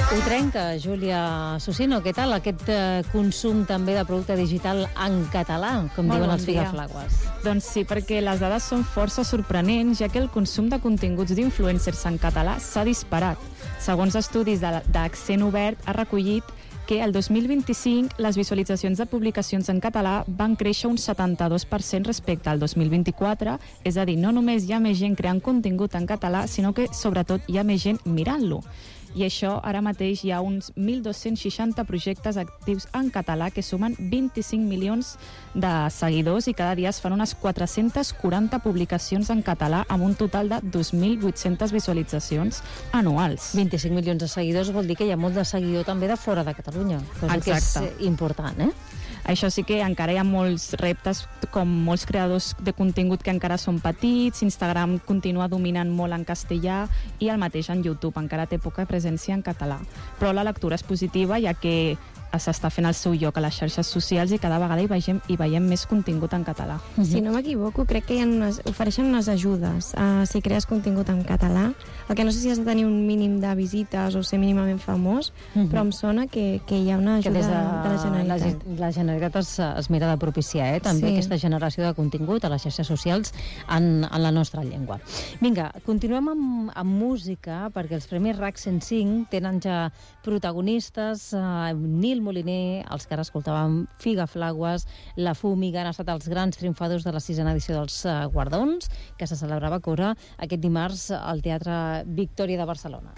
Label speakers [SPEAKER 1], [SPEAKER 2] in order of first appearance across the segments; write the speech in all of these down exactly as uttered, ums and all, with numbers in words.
[SPEAKER 1] Ho trenca, Júlia Susino. Què tal aquest eh, consum també de producte digital en català, com
[SPEAKER 2] Molt
[SPEAKER 1] diuen
[SPEAKER 2] bon
[SPEAKER 1] els
[SPEAKER 2] dia.
[SPEAKER 1] Figaflaues?
[SPEAKER 2] Doncs sí, perquè les dades són força sorprenents, ja que el consum de continguts d'influencers en català s'ha disparat. Segons estudis de- d'Accent Obert, ha recollit que el dos mil vint-i-cinc les visualitzacions de publicacions en català van créixer un setanta-dos per cent respecte al dos mil vint-i-quatre, és a dir, no només hi ha més gent creant contingut en català, sinó que sobretot hi ha més gent mirant-lo. I això, ara mateix hi ha uns mil dos-cents seixanta projectes actius en català que sumen vint-i-cinc milions de seguidors i cada dia es fan unes quatre-centes quaranta publicacions en català amb un total de dos mil vuit-centes visualitzacions anuals.
[SPEAKER 1] vint-i-cinc milions de seguidors vol dir que hi ha molt de seguidor també de fora de Catalunya, cosa
[SPEAKER 2] Exacte.
[SPEAKER 1] que és eh, important, eh?
[SPEAKER 2] Això sí que encara hi ha molts reptes, com molts creadors de contingut que encara són petits, Instagram continua dominant molt en castellà i el mateix en YouTube, encara té poca presència en català. Però la lectura és positiva, ja que s'està fent el seu lloc a les xarxes socials i cada vegada hi veiem, hi veiem més contingut en català.
[SPEAKER 3] Si no m'equivoco, crec que hi ha unes, ofereixen unes ajudes uh, si crees contingut en català. El que no sé si has de tenir un mínim de visites o ser mínimament famós, uh -huh. però em sona que, que hi ha una
[SPEAKER 1] Que
[SPEAKER 3] ajuda
[SPEAKER 1] des de,
[SPEAKER 3] de la Generalitat.
[SPEAKER 1] La, la Generalitat es, es mira de propiciar eh, també
[SPEAKER 3] Sí.
[SPEAKER 1] aquesta generació de contingut a les xarxes socials en, en la nostra llengua. Vinga, continuem amb, amb música, perquè els Premis RAC cent cinc tenen ja protagonistes, eh, Nil Moliner, els que ara escoltàvem Figaflaues, La Fúmiga, han estat els grans triomfadors de la sisena edició dels eh, Guardons, que se celebrava a Cora aquest dimarts al Teatre Victòria de Barcelona.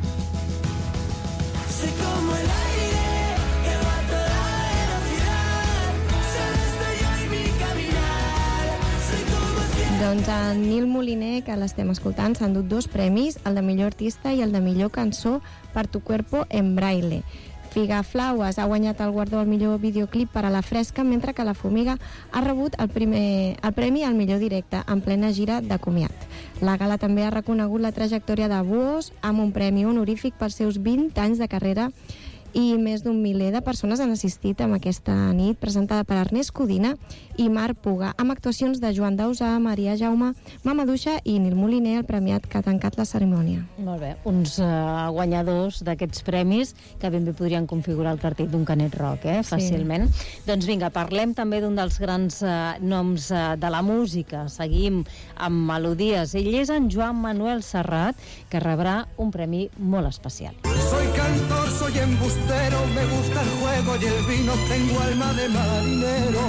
[SPEAKER 4] Soy como el aire que va a toda velocidad, solo estoy yo y mi caminar. Soy como el cielo.
[SPEAKER 3] Doncs en Nil Moliner, que l'estem escoltant, s'ha endut dos premis, el de millor artista i el de millor cançó per Tu cuerpo en braille. Figaflaues ha guanyat el guardó al millor videoclip per a La Fresca, mentre que La Fúmiga ha rebut el, primer, el premi al millor directe en plena gira de comiat. La gala també ha reconegut la trajectòria de Buos amb un premi honorífic pels seus vint anys de carrera i més d'un miler de persones han assistit a aquesta nit presentada per Ernest Codina i Marc Puga, amb actuacions de Joan Dausà, Maria Jaume, Mamaduixa i Nil Moliner, el premiat que ha tancat la cerimònia.
[SPEAKER 1] Molt bé, uns uh, guanyadors d'aquests premis que ben bé podrien configurar el cartell d'un Canet Rock, eh, fàcilment. Sí. Doncs vinga, parlem també d'un dels grans uh, noms uh, de la música. Seguim amb melodies. Ell és en Joan Manuel Serrat, que rebrà un premi molt especial.
[SPEAKER 4] Soy cantor, soy embustero, me gusta el juego y el vino, tengo alma de marinero.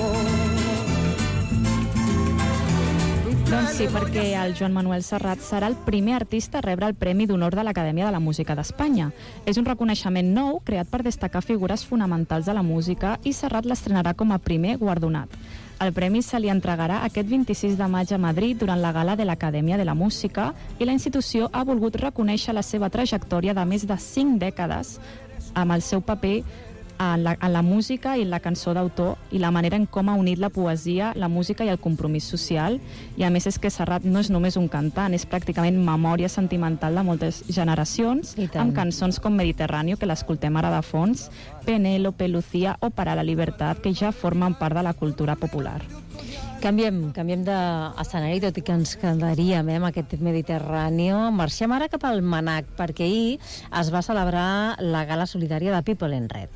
[SPEAKER 2] Doncs sí, perquè el Joan Manuel Serrat serà el primer artista a rebre el Premi d'Honor de l'Acadèmia de la Música d'Espanya. És un reconeixement nou creat per destacar figures fonamentals de la música i Serrat l'estrenarà com a primer guardonat. El premi se li entregarà aquest vint-i-sis de maig a Madrid durant la gala de l'Acadèmia de la Música i la institució ha volgut reconèixer la seva trajectòria de més de cinc dècades amb el seu paper en la, en la música i la cançó d'autor i la manera en com ha unit la poesia, la música i el compromís social. I a més és que Serrat no és només un cantant, és pràcticament memòria sentimental de moltes generacions, amb cançons com Mediterráneo, que l'escoltem ara de fons, Penélope, Lucía o Para la Libertad, que ja formen part de la cultura popular.
[SPEAKER 1] Canviem, canviem d'escenari, tot i que ens quedaríem eh, amb aquest Mediterráneo. Marxem ara cap al Manac, perquè ahir es va celebrar la gala solidària de People in Red.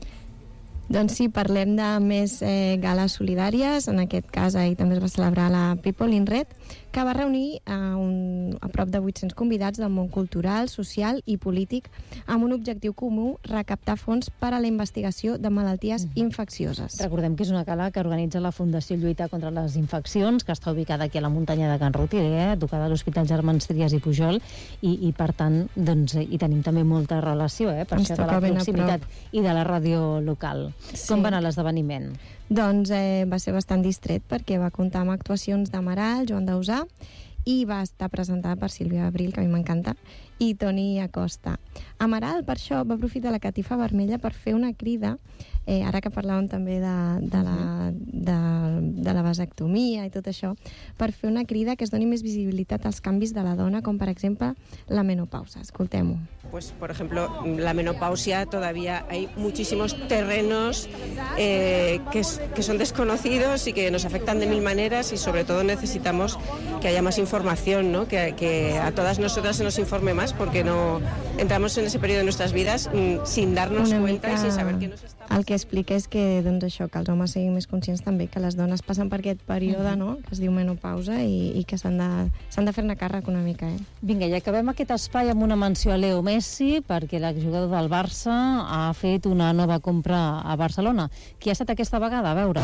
[SPEAKER 3] Doncs sí, parlem de més eh, gales solidàries. En aquest cas ahir també es va celebrar la People in Red, que va reunir a, un, a prop de vuit-cents convidats del món cultural, social i polític amb un objectiu comú, recaptar fons per a la investigació de malalties mm-hmm. infeccioses.
[SPEAKER 1] Recordem que és una gala que organitza la Fundació Lluita contra les Infeccions, que està ubicada aquí a la muntanya de Can Ruti, eh, tocada a l'Hospital Germans Trias i Pujol, i, i per tant doncs, hi tenim també molta relació, eh, per
[SPEAKER 3] Ens
[SPEAKER 1] això de la
[SPEAKER 3] toca ben a
[SPEAKER 1] proximitat i de la ràdio local.
[SPEAKER 3] Sí.
[SPEAKER 1] Com va anar l'esdeveniment?
[SPEAKER 3] Doncs eh, va ser bastant distret perquè va comptar amb actuacions d'Amaral, Joan Dausà, i va estar presentada per Sílvia Abril, que a mi m'encanta, i Toni Acosta. Amaral, per això, va aprofitar la catifa vermella per fer una crida, eh, ara que parlàvem també de, de, la, de, de la vasectomia i tot això, per fer una crida que es doni més visibilitat als canvis de la dona, com per exemple la menopausa. Escoltem-ho.
[SPEAKER 5] Pues, por ejemplo, la menopausia, todavía hay muchísimos terrenos eh, que, es, que son desconocidos y que nos afectan de mil maneras y sobre todo necesitamos que haya más información, ¿no? que, que a todas nosotras se nos informe más, porque no entramos en ese periodo de nuestras vidas mm, sin darnos
[SPEAKER 3] Una
[SPEAKER 5] cuenta
[SPEAKER 3] mica
[SPEAKER 5] y sin saber qué nos está
[SPEAKER 3] el que explica és que, doncs, això, que els homes siguin més conscients també que les dones passen per aquest període, no?, que es diu menopausa, i, i que s'han de, s'han de fer-ne càrrec una mica. Eh?
[SPEAKER 1] Vinga, i acabem aquest espai amb una menció a Leo Messi, perquè l'exjugador del Barça ha fet una nova compra a Barcelona. Qui ha estat aquesta vegada? A veure.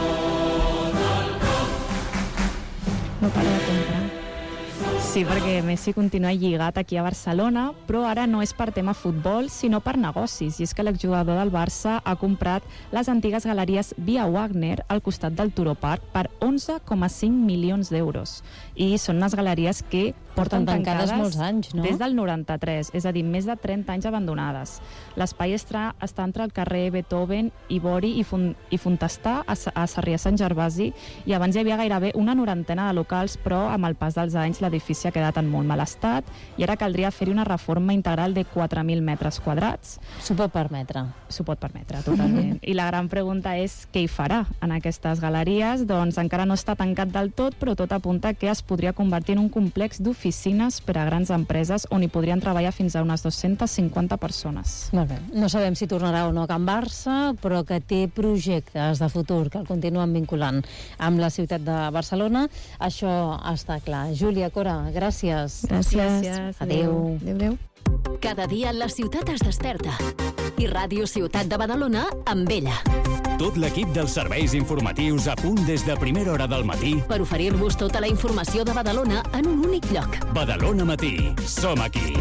[SPEAKER 3] No para de comprar.
[SPEAKER 2] Sí, perquè Messi continua lligat aquí a Barcelona, però ara no és per tema futbol, sinó per negocis. I és que l'exjugador del Barça ha comprat les antigues galeries Via Wagner al costat del Turó Park per onze coma cinc milions d'euros. I són unes galeries que porten,
[SPEAKER 1] Porten tancades
[SPEAKER 2] tancades
[SPEAKER 1] molts anys, no?
[SPEAKER 2] des del noranta-tres, és a dir, més de trenta anys abandonades. L'espai està, està entre el carrer Beethoven, Ivori i, Fon, i Fontestà, a, a Sarrià-Sant Gervasi, i abans hi havia gairebé una norantena de locals, però amb el pas dels anys l'edifici ha quedat en molt mal estat i ara caldria fer-hi una reforma integral de quatre mil metres quadrats.
[SPEAKER 1] S'ho pot permetre.
[SPEAKER 2] S'ho pot permetre, totalment. I la gran pregunta és què hi farà en aquestes galeries? Doncs encara no està tancat del tot, però tot apunta que es podria convertir en un complex d'oficines per a grans empreses on hi podrien treballar fins a unes dues-centes cinquanta persones.
[SPEAKER 1] Molt bé. No sabem si tornarà o no a Can Barça, però que té projectes de futur que el continuen vinculant amb la ciutat de Barcelona. Això està clar. Júlia, Cora, gràcies.
[SPEAKER 3] Gràcies.
[SPEAKER 2] Gràcies.
[SPEAKER 1] Adéu.
[SPEAKER 3] Adéu, adéu.
[SPEAKER 6] Cada dia la ciutat es desperta. I Ràdio Ciutat de Badalona amb ella.
[SPEAKER 7] Tot l'equip dels serveis informatius a punt des de primera hora del matí.
[SPEAKER 6] Per oferir-vos tota la informació de Badalona en un únic lloc.
[SPEAKER 7] Badalona Matí. Som aquí.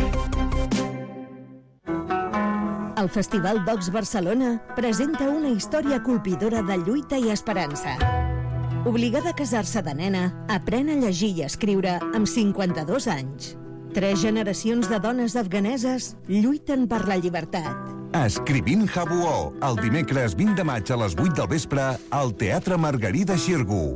[SPEAKER 8] El Festival Docs Barcelona presenta una història colpidora de lluita i esperança. Obligada a casar-se de nena, aprèn a llegir i escriure amb cinquanta-dos anys. Tres generacions de dones afganeses lluiten per la llibertat.
[SPEAKER 9] Escrivint Jabuó, el dimecres vint de maig a les vuit del vespre al Teatre Margarida Xirgu.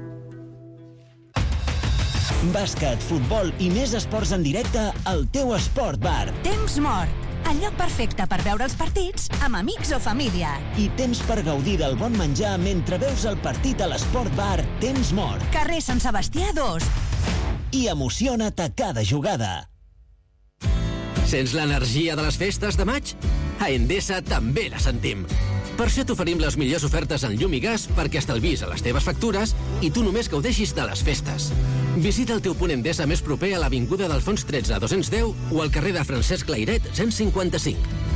[SPEAKER 10] Bàsquet, futbol i més esports en directe al teu Esport Bar.
[SPEAKER 11] Temps mort. El lloc perfecte per veure els partits amb amics o família.
[SPEAKER 10] I temps per gaudir del bon menjar mentre veus el partit a l'Esport Bar Temps Mort.
[SPEAKER 11] Carrer Sant Sebastià dos.
[SPEAKER 10] I emociona't a cada jugada.
[SPEAKER 12] Sents l'energia de les festes de maig? A Endesa també la sentim. Per això t'oferim les millors ofertes en llum i gas perquè estalvis a les teves factures i tu només gaudeixis de les festes. Visita el teu punt Endesa més proper a l'avinguda d'Alfons tretze dos-cents deu o al carrer de Francesc Layret cent cinquanta-cinc.